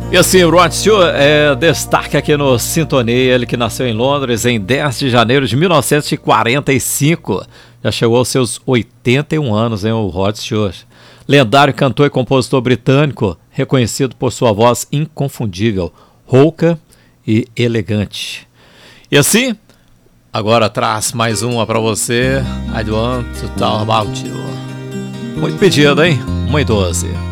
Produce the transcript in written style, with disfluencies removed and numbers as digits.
E assim, Rod Stewart é destaque aqui no Sintonia, ele que nasceu em Londres em 10 de janeiro de 1945. Já chegou aos seus 81 anos, hein, o Rod Stewart. Lendário cantor e compositor britânico, reconhecido por sua voz inconfundível, rouca e elegante. E assim, agora traz mais uma pra você, I Want to Talk About You. Muito pedido, hein? 1:12.